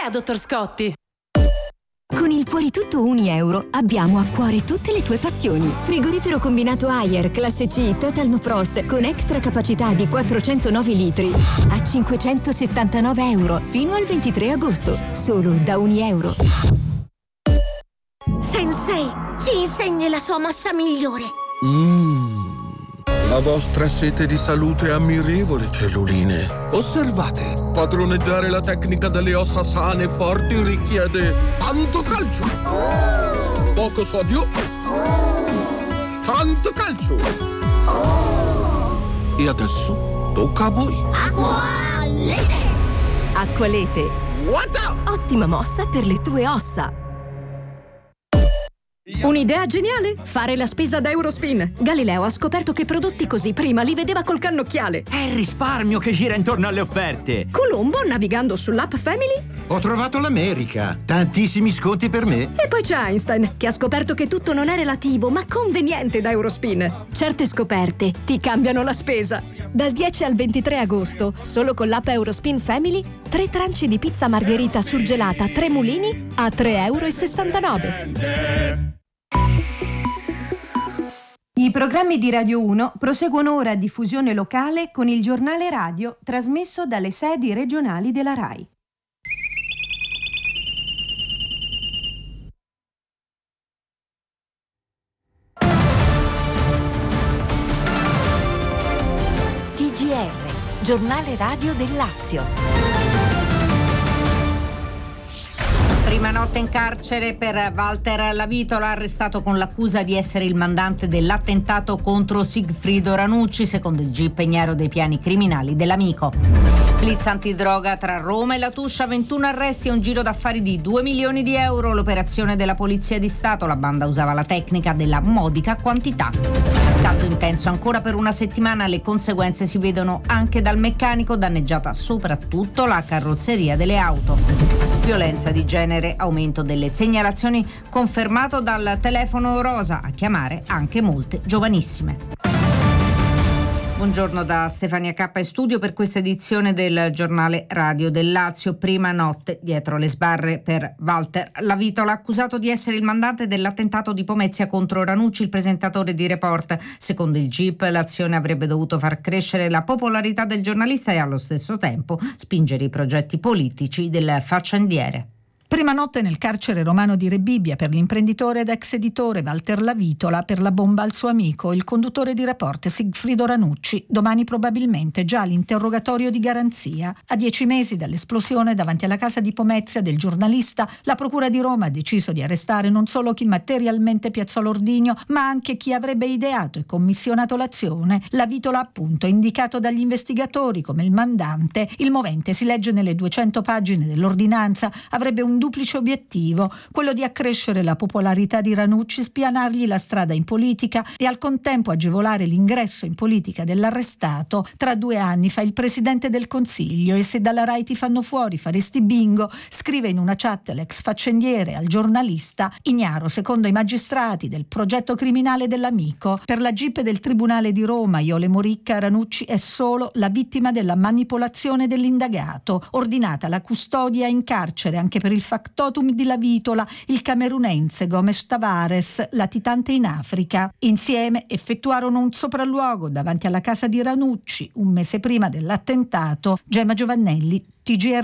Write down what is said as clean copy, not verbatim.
dottor Scotti. Con il Fuori Tutto €1 abbiamo a cuore tutte le tue passioni. Frigorifero combinato Haier classe C Total No Frost con extra capacità di 409 litri a €579 fino al 23 agosto, solo da €1. Sensei, ci insegni la sua mossa migliore. La vostra sete di salute è ammirevole, celluline. Osservate, padroneggiare la tecnica delle ossa sane e forti richiede tanto calcio, poco sodio, tanto calcio. E adesso tocca a voi. Acqualete! Acqualete. What up? Ottima mossa per le tue ossa. Un'idea geniale? Fare la spesa da Eurospin. Galileo ha scoperto che prodotti così prima li vedeva col cannocchiale. È il risparmio che gira intorno alle offerte. Colombo, navigando sull'app Family. Ho trovato l'America. Tantissimi sconti per me. E poi c'è Einstein, che ha scoperto che tutto non è relativo, ma conveniente da Eurospin. Certe scoperte ti cambiano la spesa. Dal 10 al 23 agosto, solo con l'app Eurospin Family, 3 tranci di pizza margherita surgelata 3 mulini a €3,69. I programmi di Radio 1 proseguono ora a diffusione locale con il giornale radio trasmesso dalle sedi regionali della RAI. TGR, giornale radio del Lazio. Prima notte in carcere per Walter Lavitola, arrestato con l'accusa di essere il mandante dell'attentato contro Sigfrido Ranucci, secondo il GIP ignaro dei piani criminali dell'amico. Blitz antidroga tra Roma e La Tuscia, 21 arresti e un giro d'affari di €2 milioni. L'operazione della Polizia di Stato, la banda usava la tecnica della modica quantità. Caldo intenso ancora per una settimana, le conseguenze si vedono anche dal meccanico, danneggiata soprattutto la carrozzeria delle auto. Violenza di genere, aumento delle segnalazioni confermato dal telefono rosa, a chiamare anche molte giovanissime. Buongiorno da Stefania K in studio per questa edizione del giornale radio del Lazio. Prima notte dietro le sbarre per Walter Lavitola, accusato di essere il mandante dell'attentato di Pomezia contro Ranucci, il presentatore di Report. Secondo il GIP l'azione avrebbe dovuto far crescere la popolarità del giornalista e allo stesso tempo spingere i progetti politici del faccendiere. Prima notte nel carcere romano di Rebibbia per l'imprenditore ed ex editore Walter Lavitola per la bomba al suo amico, il conduttore di Report Sigfrido Ranucci. Domani probabilmente già l'interrogatorio di garanzia. A 10 mesi dall'esplosione davanti alla casa di Pomezia del giornalista, la Procura di Roma ha deciso di arrestare non solo chi materialmente piazzò l'ordigno, ma anche chi avrebbe ideato e commissionato l'azione. Lavitola, appunto, indicato dagli investigatori come il mandante. Il movente, si legge nelle 200 pagine dell'ordinanza, avrebbe un duplice obiettivo, quello di accrescere la popolarità di Ranucci, spianargli la strada in politica e al contempo agevolare l'ingresso in politica dell'arrestato. Tra 2 anni fa il Presidente del Consiglio e se dalla RAI ti fanno fuori faresti bingo, scrive in una chat l'ex faccendiere al giornalista, ignaro secondo i magistrati del progetto criminale dell'amico. Per la GIP del Tribunale di Roma, Iole Moricca, Ranucci è solo la vittima della manipolazione dell'indagato, ordinata la custodia in carcere anche per il factotum di Lavitola, il camerunense Gomes Tavares, latitante in Africa. Insieme effettuarono un sopralluogo davanti alla casa di Ranucci un mese prima dell'attentato. Gemma Giovannelli, TGR